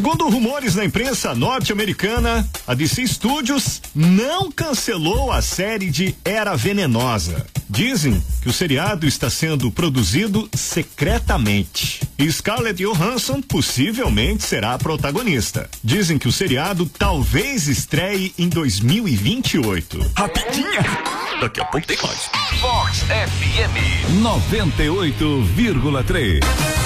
Segundo rumores na imprensa norte-americana, a DC Studios não cancelou a série de Era Venenosa. Dizem que o seriado está sendo produzido secretamente. E Scarlett Johansson possivelmente será a protagonista. Dizem que o seriado talvez estreie em 2028. Rapidinha! Daqui a pouco tem mais. Vox FM 98,3.